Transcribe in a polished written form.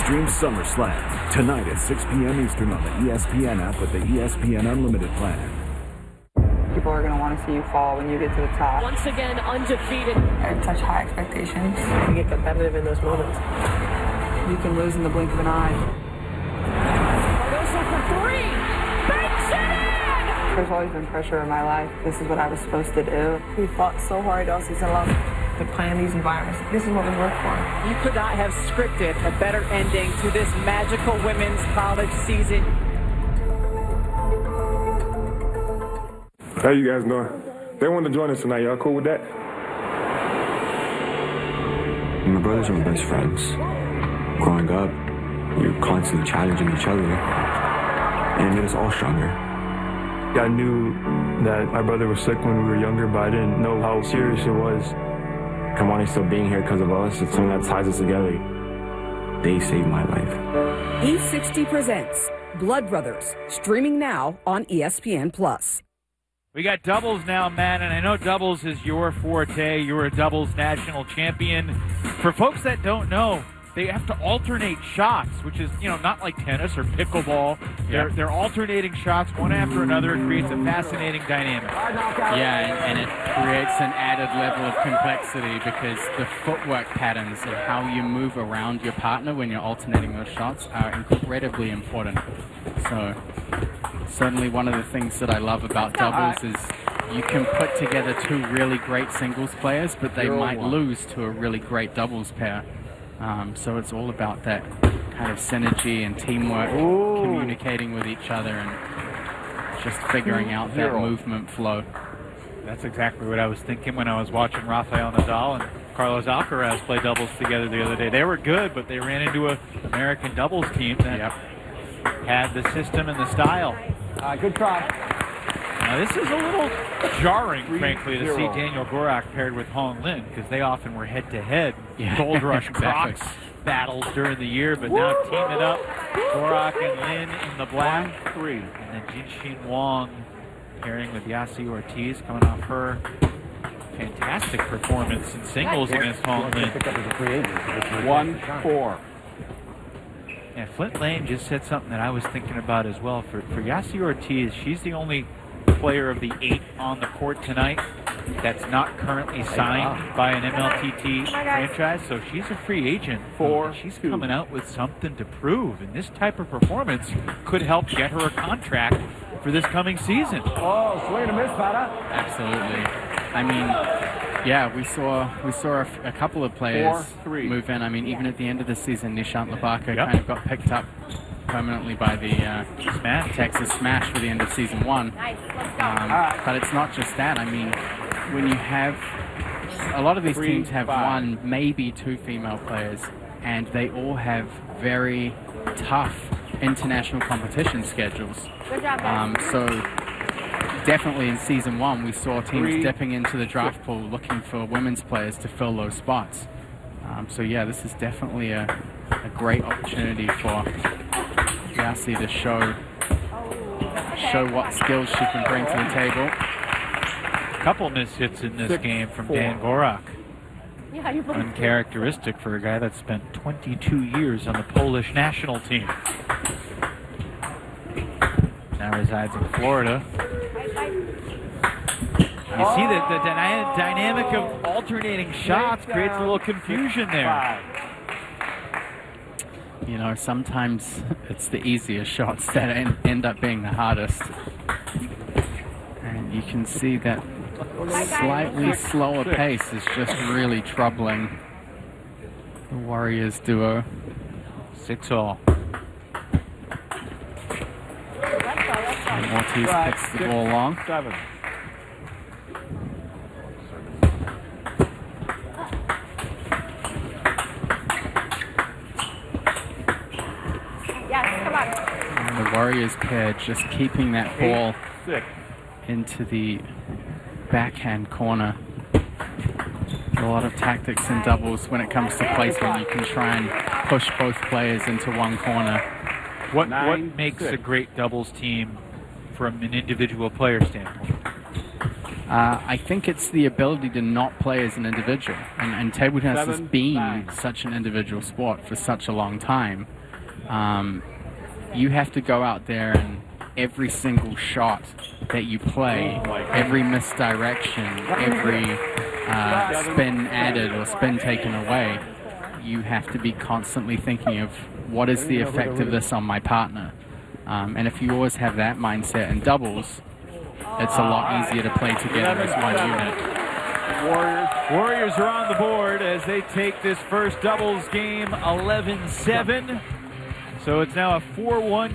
stream SummerSlam tonight at 6 p.m. Eastern on the ESPN app with the ESPN Unlimited plan. People are going to want to see you fall when you get to the top. Once again, undefeated. I have such high expectations. You get competitive in those moments. You can lose in the blink of an eye. Cardoso for three. Banks it in! There's always been pressure in my life. This is what I was supposed to do. We fought so hard all season long to plan these environments. This is what we work for. You could not have scripted a better ending to this magical women's college season. How you guys doing? They want to join us tonight. Y'all cool with that? My brothers are my best friends. Growing up, you're constantly challenging each other, and it made us all stronger. I knew that my brother was sick when we were younger, but I didn't know how serious it was. Kamani still being here because of us, it's something that ties us together. They saved my life. E60 presents Blood Brothers, streaming now on ESPN+. We got doubles now, Matt, and I know doubles is your forte. You're a doubles national champion. For folks that don't know, they have to alternate shots, which is, not like tennis or pickleball. They're alternating shots one after another. It creates a fascinating dynamic. Yeah, and it creates an added level of complexity because the footwork patterns and how you move around your partner when you're alternating those shots are incredibly important. So certainly one of the things that I love about doubles is you can put together two really great singles players, but they might lose to a really great doubles pair. So it's all about that kind of synergy and teamwork, communicating with each other and just figuring out that movement flow. That's exactly what I was thinking when I was watching Rafael Nadal and Carlos Alcaraz play doubles together the other day. They were good, but they ran into an American doubles team that had the system and the style. Good try. Now, this is a little jarring, frankly, to see Daniel Gorak paired with Hong Lin, because they often were head-to-head Gold Rush Crocs battles during the year, but now teaming up, Gorak and Lin in the black. And then Jinxin Wang pairing with Yasi Ortiz, coming off her fantastic performance in singles against Hong Lin. 1-4. Yeah, Flint Lane just said something that I was thinking about as well. For Yasi Ortiz, she's the only player of the 8 on the court tonight that's not currently signed by an MLTT franchise, so she's a free agent. She's coming out with something to prove, and this type of performance could help get her a contract for this coming season. Oh, swing and a miss, Fada. Absolutely. I mean, yeah, we saw a couple of players move in. I mean, even at the end of the season, Nishant Labaka kind of got picked up permanently by the Texas Smash for the end of season 1. But it's not just that. I mean, when you have a lot of these teams have 1, maybe 2 female players, and they all have very tough international competition schedules. So definitely in season 1, we saw teams dipping into the draft pool looking for women's players to fill those spots. So yeah, this is definitely a great opportunity for Yasi to show what skills she can bring to the table. A couple missed hits in this game from Dan Gorak. Uncharacteristic for a guy that spent 22 years on the Polish national team. Now resides in Florida. You see that the dynamic of alternating shots creates a little confusion there. Sometimes it's the easiest shots that end up being the hardest. And you can see that slightly slower pace is just really troubling the Warriors duo. 6-all. And Ortiz picks the ball long. 7. And the Warriors pair just keeping that ball into the backhand corner. A lot of tactics in doubles when it comes to placement. You can try and push both players into one corner. What makes a great doubles team from an individual player standpoint? I think it's the ability to not play as an individual. And table tennis has been such an individual sport for such a long time. you have to go out there and every single shot that you play, every misdirection, every spin added or spin taken away, you have to be constantly thinking of what is the effect of this on my partner. And if you always have that mindset in doubles, it's a lot easier to play together as one unit. Warriors are on the board as they take this first doubles game 11-7. So it's now a 4-1